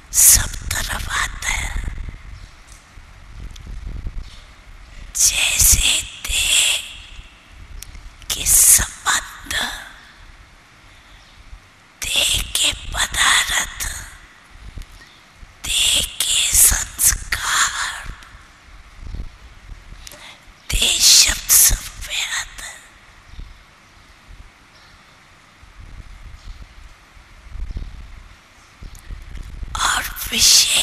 सब तरफ आता है। जैसे देह के संबंध, देह के पदार्थ, देह के संस्कार, देह शब्द सब में आता है। और विशेष